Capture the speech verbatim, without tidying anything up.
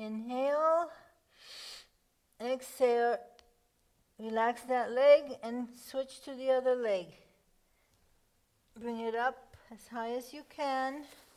Inhale. Exhale. Relax that leg and switch to the other leg. Bring it up as high as you can.